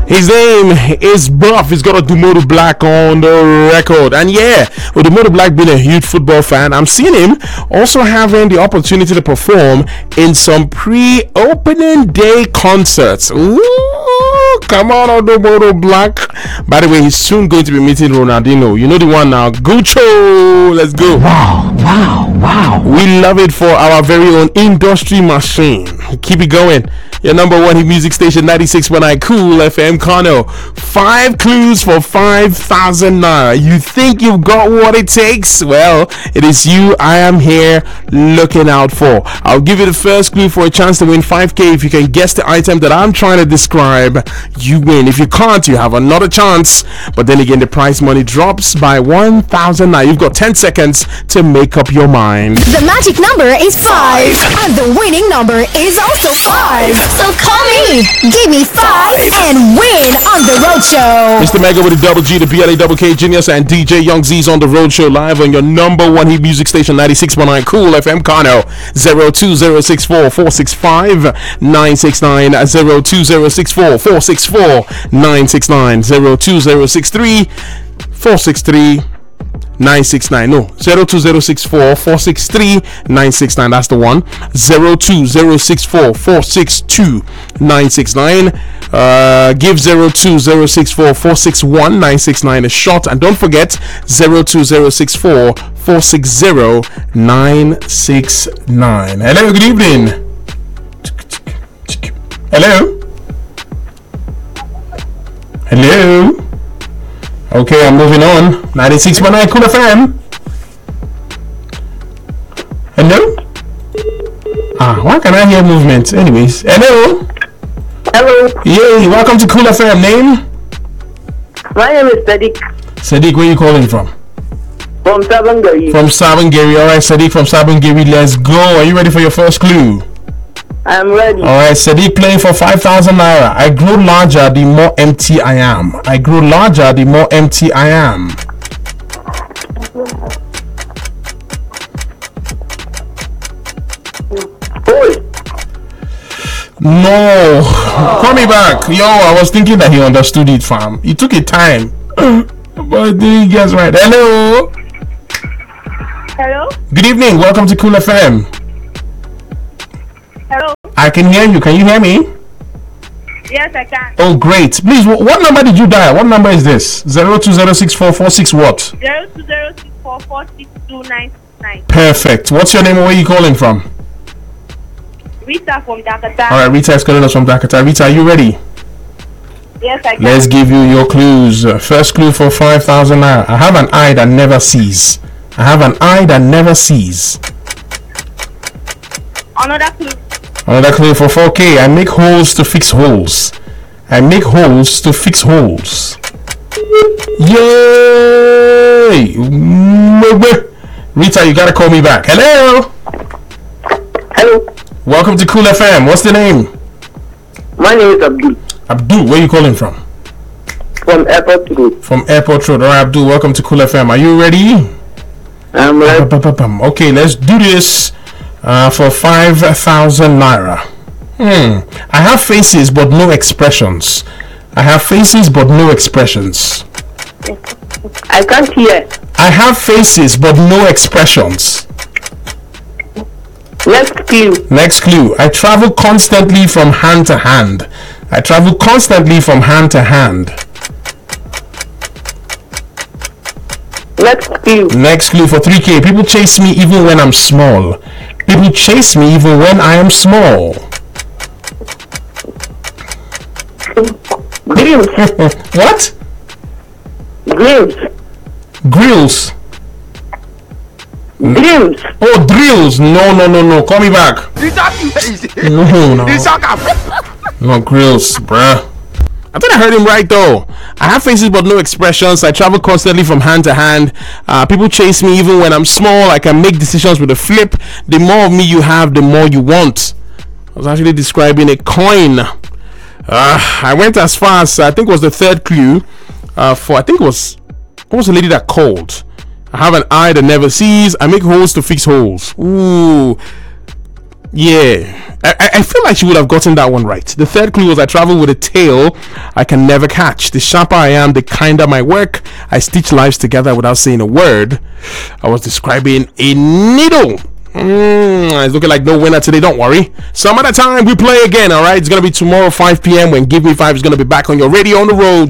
His name is Buff. He's got Odumodu Black on the record. And yeah, Odumodu Black being a huge football fan, I'm seeing him also having the opportunity to perform in some pre-opening day concerts. Ooh, come on, Odumodu Black. By the way, he's soon going to be meeting Ronaldinho. You know the one now. Gucho, let's go. Wow. We love it for our very own industry machine. Keep it going. Your number one hit music station, 96.9 Cool FM Kano. 5 clues for 5,000 naira. You think you've got what it takes? Well, it is you I am here looking out for. I'll give you the first clue for a chance to win 5k. If you can guess the item that I'm trying to describe, you win. If you can't, you have another chance. But then again, the prize money drops by 1,000 naira. You've got 10 seconds to make up your mind. The magic number is 5, and the winning number is also 5. So call me, give me 5, and win on the Road Show. Mr. Mega with the double G, the BLA double K Genius, and DJ Young Z's on the Road Show live on your number one hit music station, 96.9 Cool FM Kano. 02064 465 969 02064 464 969 02063 463 969. No, 02064 463 969. That's the one. 02064 462 969. Give 02064 461 969 a shot, and don't forget 02064 460 969. Hello, good evening. Hello. Okay, I'm moving on. 96.9 Cool FM. Hello? Why can I hear movement? Anyways, hello? Hello. Yay, welcome to Cool FM. Name? My name is Sadiq. Sadiq, where are you calling from? From Savangari. From Savangari. Alright, Sadiq from Savangari, let's go. Are you ready for your first clue? I'm ready. Alright, Sadiq playing for 5,000 naira. I grow larger the more empty I am. I grow larger the more empty I am. No. Call me back. Yo, I was thinking that he understood it, fam. He took it time. But he gets right. Hello. Hello. Good evening. Welcome to Cool FM. Hello. I can hear you. Can you hear me? Yes, I can. Oh, great. Please, what number did you dial? What number is this? 0206446 what? 02064462969. Perfect. What's your name and where are you calling from? Rita from Dakota. Alright, Rita is calling us from Dakota. Rita, are you ready? Yes, I can. Let's give you your clues. First clue for 5,000 naira. I have an eye that never sees. I have an eye that never sees. Another clue. Another clue for 4k. I make holes to fix holes. I make holes to fix holes. Yay! Rita, you gotta call me back. Hello? Hello. Welcome to Cool FM. What's the name? My name is Abdul. Abdul, where are you calling from? From Airport Road. From Airport Road. Alright, Abdul, welcome to Cool FM. Are you ready? I'm ready. Okay, let's do this for 5,000 naira. I have faces but no expressions. I have faces but no expressions. I can't hear. I have faces but no expressions. Next clue. Next clue. I travel constantly from hand to hand. I travel constantly from hand to hand. Next clue. Next clue for 3k. People chase me even when I'm small. People chase me even when I am small. Grills. What? Grills. Grills. Drills. Oh, drills. No. Call me back. No. No grills, bruh. I thought I heard him right though. I have faces but no expressions. I travel constantly from hand to hand. People chase me even when I'm small. I can make decisions with a flip. The more of me you have, the more you want. I was actually describing a coin. I went as far as I think it was the third clue. What was the lady that called? I have an eye that never sees. I make holes to fix holes. Ooh. Yeah. I feel like she would have gotten that one right. The third clue was I travel with a tail I can never catch. The sharper I am, the kinder my work. I stitch lives together without saying a word. I was describing a needle. It's looking like no winner today. Don't worry. Some other time we play again. All right. It's gonna be tomorrow 5 p.m. when Give Me 5 is gonna be back on your radio on the road.